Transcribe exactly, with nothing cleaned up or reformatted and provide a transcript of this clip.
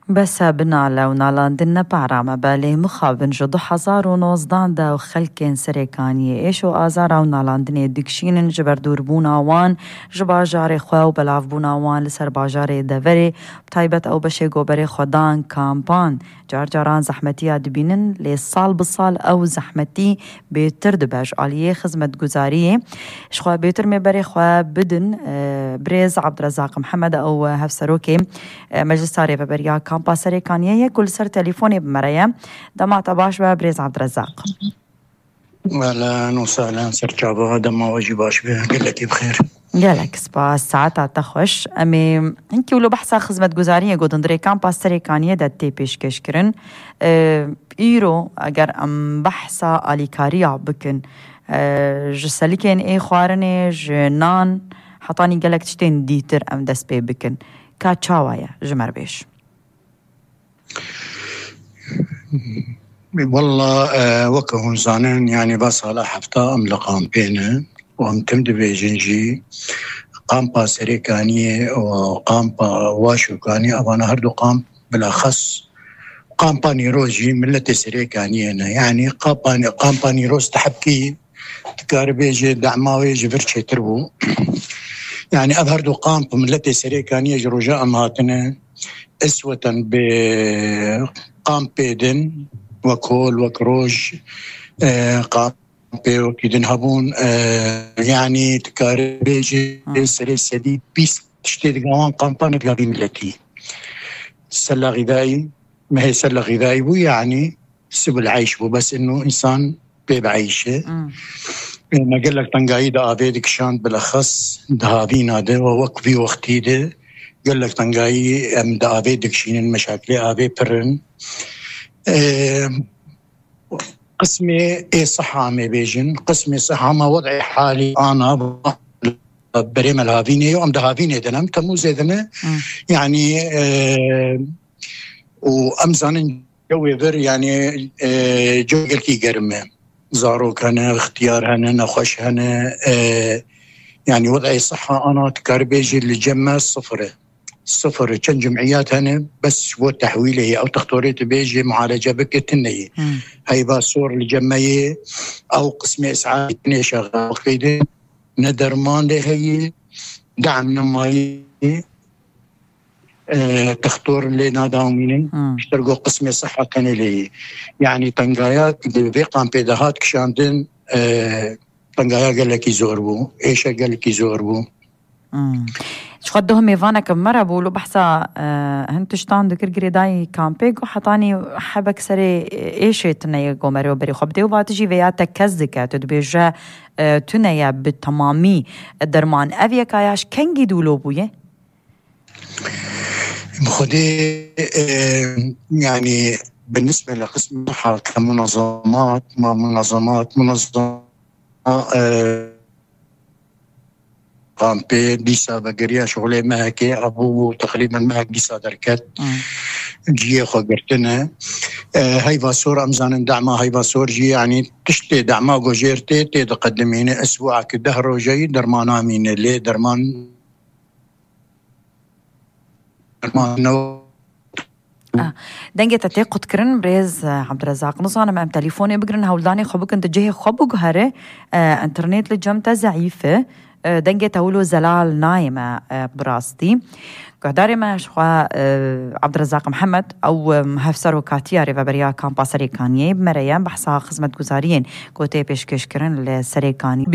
بس بنالا ونالاندن بعرامة بالي مخابن جدو حزار ونوزدان دا وخلكين سريكانية إيشو آزارا ونالاندن دكشين جبر دوربونا وان جبا جاري خواو بلاف بونا وان لسر باجاري دافري بتايبت أو بشي قوبري خودان كامبان جار جاران زحمتي دبينن لصال بصال أو زحمتي بيتر دباج آلية خزمة گزارية شخوا بيتر مباري خوا بدن بريز عبد الرزاق محمد أو هفسروكي مجلس تاري ببريا كامبا سريكانية كل سر تليفوني بمرايا دما تباش بريز عبد الرزاق. أهلا وسهلا سر جابا دما واجي باش بيه قل لك بخير. قالك سباس ساعات تخش أمي إنكي ولو بحثا خدمة گزارية قد ندري كامبا سريكانية دا تي بيش كشكرن اه إيرو أجر أم بحثا أليكاريا بكن اه جساليكين إيه خوارني جنان حطاني قالك تشتين ديتر أم دس بي بكن كاتشاوايا جمر بيش. والله أه وكهون زانين يعني بس على حفتا أم لقام بينه وهم تمد بيجنجي قامبا سريكانية وقامبا واشوكانية أبانا هردو قام بالأخص قامبا نيروجي ملة سريكانية يعني قامبا قامبا نيروز تحبكي تكاربيجي دعماوي جبرشي تربو يعني أبهردو قامبا ملة سريكانية جروجاء أمهاتنا أسوة بقام بيدن وكول وكروج آه قام بيو كيدن هابون آه يعني تكاربيجي سري سديد بيس تشتيد قوان قامبان تلاقي ملتي سلة غذائي ما هي سلة غذائي بو يعني سبل عيش بو بس إنه إنسان بيب عيشه ما قال لك تنقاي دا آبيدك شان بالأخص دهابينا ده ووقفي وقتي ده قال لك تنقاي أم دا آبيدك شين المشاكل آبي برن أه قسمي إيه صحة ما بيجن قسمي صحة ما وضعي حالي أنا بريم الهافيني يوم دهافيني دنم تمو زيدنا يعني أه وأمزان جوي فر يعني أه جو قلتي قرمه زاروك هنا اختيار هنا نخش هنا أه يعني وضعي صحة أنا تكاربيجي اللي جمع صفرة صفر كان جمعيات هنا بس هو تحويله أو تختوريت بيجي معالجة بكتنية هاي باسور الجمعية أو قسم إسعاف شغال كيدي ندرمان ده هي دعم نمائي اه تختور لنا داوميني اشترقوا قسم صحة كان لي يعني تنقايات بيقام بيدهات كشاندن اه تنقايا قال لك يزوربو ايش قال لك يزوربو شو قدهم إيفانا كم مرة بقولوا بحثا أه هنتشتان دكر جريداي كامبيك وحطاني حبك سري إيش تنايا قمري وبري خبتي وباتجي فياتا كزكا تدبيجا أه تنايا بالتمامي الدرمان أفيا كاياش كن جدولو بويه بخدي أه يعني بالنسبة لقسم الصحة كمنظمات ما منظمات منظمات أه قام بي ديسا بقريا شغلي ماكي أبو تقريبا ماك ديسا دركت جيه خبرتنا آه هاي فاسور أمزان دعما هاي فاسور جي يعني تشتي دعما وجيرتي تقدمين أسبوع كدهر جاي درمان آمين ليه درمان درمان آه. دنجة تتاقد كرن بريز عبد الرزاق نصانا مع تليفوني بقرن هولداني خبك انت جيه خبك هره آه انترنت لجمتا زعيفة دنجة تقولوا زلال نايمة براستي قداري ما شخوا عبد الرزاق محمد أو مهفسر وكاتيا ريفابريا كامبا سريكانية بمريان بحثا خدمة گزاريين كوتي بيشكش كرن لسريكاني